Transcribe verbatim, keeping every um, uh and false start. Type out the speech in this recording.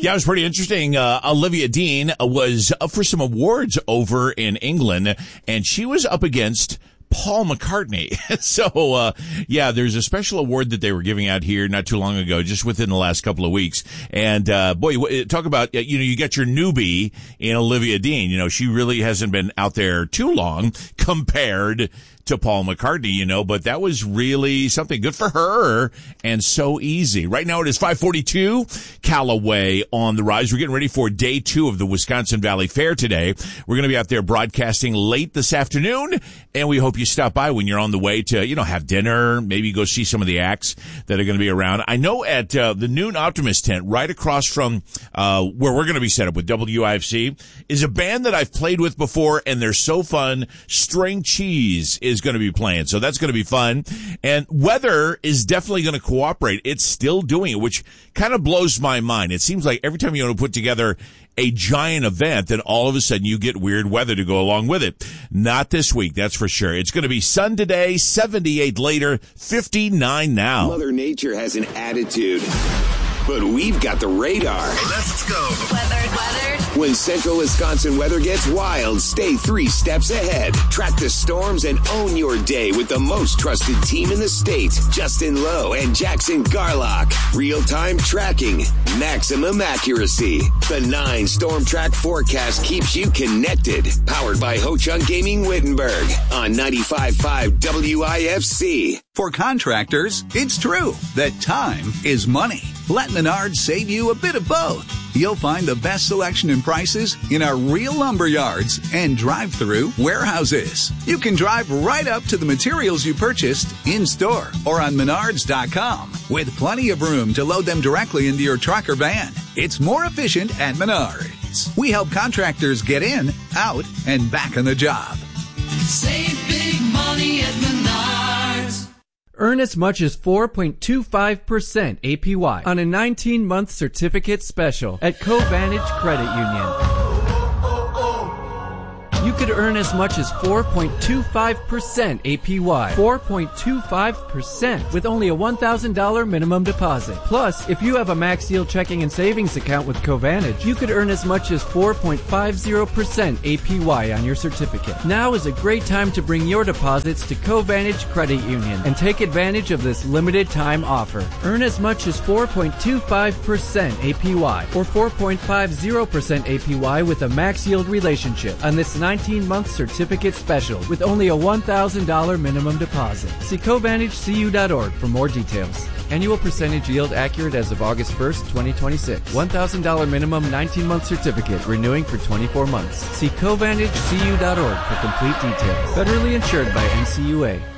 Yeah, it was pretty interesting. Uh, Olivia Dean was up for some awards over in England, and she was up against Paul McCartney. So, uh, yeah, there's a special award that they were giving out here not too long ago, just within the last couple of weeks. And, uh, boy, talk about, you know, you got your newbie in Olivia Dean. You know, she really hasn't been out there too long compared to Paul McCartney, you know, but that was really something good for her and so easy. Right now it is five forty-two, Callaway on the rise. We're getting ready for day two of the Wisconsin Valley Fair today. We're going to be out there broadcasting late this afternoon, and we hope you stop by when you're on the way to, you know, have dinner, maybe go see some of the acts that are going to be around. I know at uh, the Noon Optimist tent right across from uh where we're going to be set up with W I F C is a band that I've played with before, and they're so fun. String Cheese is is going to be playing, so that's going to be fun. And weather is definitely going to cooperate. It's still doing it, which kind of blows my mind. It seems like every time you want to put together a giant event, then all of a sudden you get weird weather to go along with it. Not this week, that's for sure. It's going to be sun today, seventy-eight later, fifty-nine now. Mother Nature has an attitude, but we've got the radar. Let's go. Weather, weather. When Central Wisconsin weather gets wild, stay three steps ahead. Track the storms and own your day with the most trusted team in the state, Justin Lowe and Jackson Garlock. Real-time tracking, maximum accuracy. The nine Storm Track forecast keeps you connected. Powered by Ho Chunk Gaming Wittenberg on ninety-five point five W I F C. For contractors, it's true that time is money. Let Menards save you a bit of both. You'll find the best selection and prices in our real lumber yards and drive-through warehouses. You can drive right up to the materials you purchased in-store or on menards dot com with plenty of room to load them directly into your truck or van. It's more efficient at Menards. We help contractors get in, out, and back on the job. Save big money at Menards. Earn as much as four point two five percent A P Y on a nineteen-month certificate special at Covantage Credit Union. You could earn as much as four point two five percent A P Y. four point two five percent with only a one thousand dollars minimum deposit. Plus, if you have a Max Yield checking and savings account with Covantage, you could earn as much as four point five zero percent A P Y on your certificate. Now is a great time to bring your deposits to Covantage Credit Union and take advantage of this limited time offer. Earn as much as four point two five percent A P Y or four point five zero percent A P Y with a Max Yield relationship on this nineteen-month certificate special with only a one thousand dollars minimum deposit. See Covantage C U dot org for more details. Annual percentage yield accurate as of August first, twenty twenty-six. one thousand dollars minimum nineteen-month certificate renewing for twenty-four months. See Covantage C U dot org for complete details. Federally insured by N C U A.